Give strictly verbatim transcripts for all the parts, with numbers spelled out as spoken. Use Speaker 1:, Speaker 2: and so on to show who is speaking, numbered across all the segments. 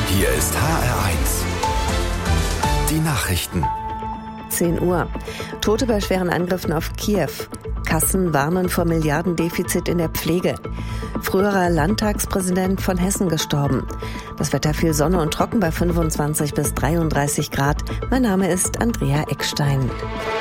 Speaker 1: Hier ist H R eins. Die Nachrichten.
Speaker 2: zehn Uhr. Tote bei schweren Angriffen auf Kiew. Kassen warnen vor Milliardendefizit in der Pflege. Früherer Landtagspräsident von Hessen gestorben. Das Wetter viel Sonne und trocken bei fünfundzwanzig bis dreiunddreißig Grad. Mein Name ist Andrea Eckstein.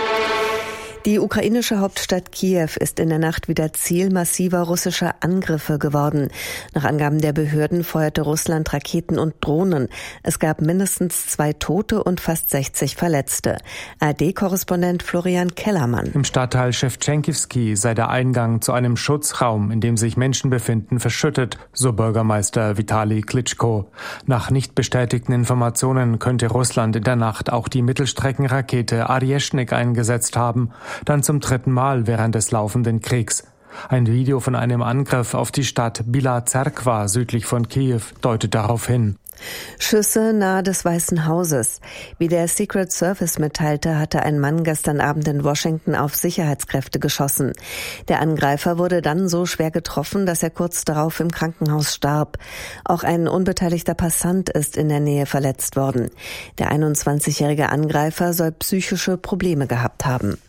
Speaker 2: Die ukrainische Hauptstadt Kiew ist in der Nacht wieder Ziel massiver russischer Angriffe geworden. Nach Angaben der Behörden feuerte Russland Raketen und Drohnen. Es gab mindestens zwei Tote und fast sechzig Verletzte. A R D-Korrespondent Florian Kellermann.
Speaker 3: Im Stadtteil Schewtschenkivsky sei der Eingang zu einem Schutzraum, in dem sich Menschen befinden, verschüttet, so Bürgermeister Vitali Klitschko. Nach nicht bestätigten Informationen könnte Russland in der Nacht auch die Mittelstreckenrakete Arjeschnik eingesetzt haben. Dann zum dritten Mal während des laufenden Kriegs. Ein Video von einem Angriff auf die Stadt Bila Zerkwa südlich von Kiew deutet darauf hin.
Speaker 2: Schüsse nahe des Weißen Hauses. Wie der Secret Service mitteilte, hatte ein Mann gestern Abend in Washington auf Sicherheitskräfte geschossen. Der Angreifer wurde dann so schwer getroffen, dass er kurz darauf im Krankenhaus starb. Auch ein unbeteiligter Passant ist in der Nähe verletzt worden. Der einundzwanzigjährige Angreifer soll psychische Probleme gehabt haben.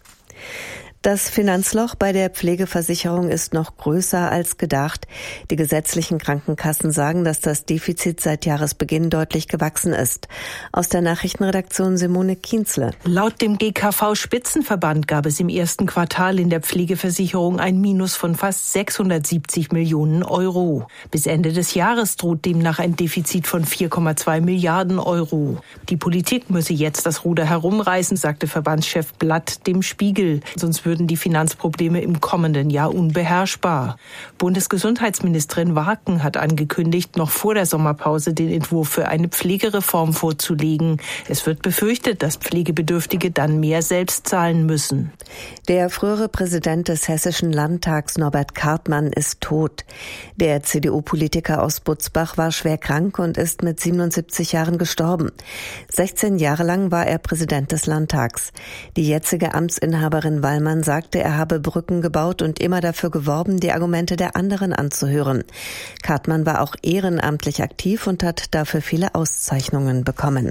Speaker 2: Das Finanzloch bei der Pflegeversicherung ist noch größer als gedacht. Die gesetzlichen Krankenkassen sagen, dass das Defizit seit Jahresbeginn deutlich gewachsen ist. Aus der Nachrichtenredaktion Simone Kienzle.
Speaker 4: Laut dem G K V-Spitzenverband gab es im ersten Quartal in der Pflegeversicherung ein Minus von fast sechshundertsiebzig Millionen Euro. Bis Ende des Jahres droht demnach ein Defizit von vier Komma zwei Milliarden Euro. Die Politik müsse jetzt das Ruder herumreißen, sagte Verbandschef Blatt dem Spiegel. Sonst würden die Finanzprobleme im kommenden Jahr unbeherrschbar. Bundesgesundheitsministerin Warken hat angekündigt, noch vor der Sommerpause den Entwurf für eine Pflegereform vorzulegen. Es wird befürchtet, dass Pflegebedürftige dann mehr selbst zahlen müssen.
Speaker 2: Der frühere Präsident des Hessischen Landtags, Norbert Kartmann, ist tot. Der C D U-Politiker aus Butzbach war schwer krank und ist mit siebenundsiebzig Jahren gestorben. sechzehn Jahre lang war er Präsident des Landtags. Die jetzige Amtsinhaberin Wallmann sagte, er habe Brücken gebaut und immer dafür geworben, die Argumente der anderen anzuhören. Kartmann war auch ehrenamtlich aktiv und hat dafür viele Auszeichnungen bekommen.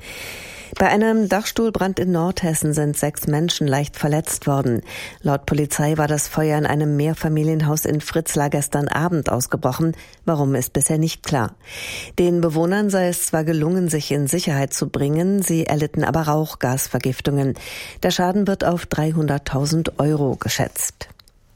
Speaker 2: Bei einem Dachstuhlbrand in Nordhessen sind sechs Menschen leicht verletzt worden. Laut Polizei war das Feuer in einem Mehrfamilienhaus in Fritzlar gestern Abend ausgebrochen. Warum, ist bisher nicht klar. Den Bewohnern sei es zwar gelungen, sich in Sicherheit zu bringen, sie erlitten aber Rauchgasvergiftungen. Der Schaden wird auf dreihunderttausend Euro geschätzt.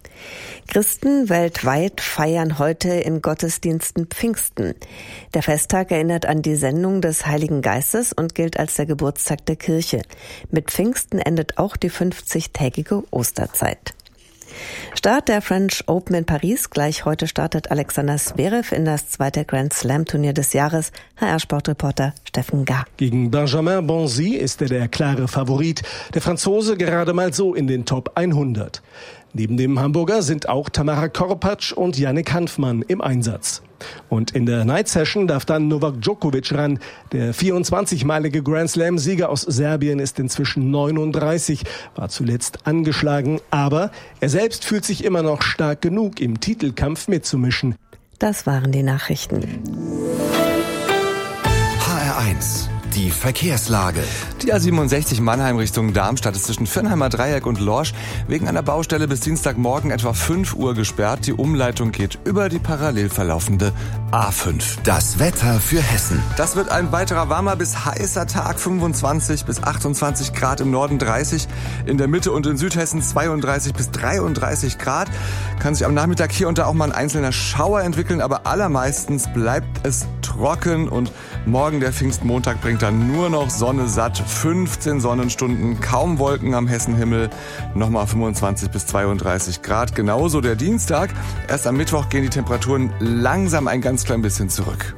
Speaker 2: Christen weltweit feiern heute in Gottesdiensten Pfingsten. Der Festtag erinnert an die Sendung des Heiligen Geistes und gilt als der Geburtstag der Kirche. Mit Pfingsten endet auch die fünfzigtägige Osterzeit. Start der French Open in Paris. Gleich heute startet Alexander Zverev in das zweite Grand Slam Turnier des Jahres. H R-Sportreporter Steffen Gar.
Speaker 5: Gegen Benjamin Bonzi ist er der klare Favorit. Der Franzose gerade mal so in den Top hundert. Neben dem Hamburger sind auch Tamara Korpatsch und Yannick Hanfmann im Einsatz. Und in der Night Session darf dann Novak Djokovic ran. Der vierundzwanzigmalige Grand Slam-Sieger aus Serbien ist inzwischen neununddreißig, war zuletzt angeschlagen, aber er selbst fühlt sich immer noch stark genug, im Titelkampf mitzumischen.
Speaker 2: Das waren die Nachrichten.
Speaker 1: H R eins. Die Verkehrslage.
Speaker 6: Die A siebenundsechzig Mannheim Richtung Darmstadt ist zwischen Viernheimer Dreieck und Lorsch wegen einer Baustelle bis Dienstagmorgen etwa fünf Uhr gesperrt. Die Umleitung geht über die parallel verlaufende A fünf.
Speaker 1: Das Wetter für Hessen.
Speaker 6: Das wird ein weiterer warmer bis heißer Tag. fünfundzwanzig bis achtundzwanzig Grad im Norden, dreißig in der Mitte und in Südhessen zweiunddreißig bis dreiunddreißig Grad. Kann sich am Nachmittag hier und da auch mal ein einzelner Schauer entwickeln, aber allermeistens bleibt es trocken und morgen, der Pfingstmontag, bringt dann nur noch Sonne satt. fünfzehn Sonnenstunden, kaum Wolken am Hessenhimmel, nochmal fünfundzwanzig bis zweiunddreißig Grad. Genauso der Dienstag. Erst am Mittwoch gehen die Temperaturen langsam ein ganz klein bisschen zurück.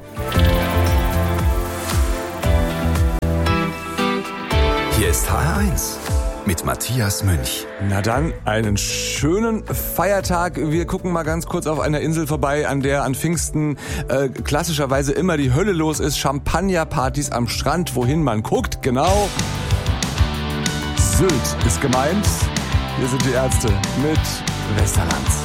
Speaker 1: Hier ist H R eins mit Matthias Münch.
Speaker 6: Na dann, einen schönen Feiertag. Wir gucken mal ganz kurz auf einer Insel vorbei, an der an Pfingsten äh, klassischerweise immer die Hölle los ist. Champagnerpartys am Strand, wohin man guckt. Genau. Sylt ist gemeint. Hier sind die Ärzte mit Westerlands.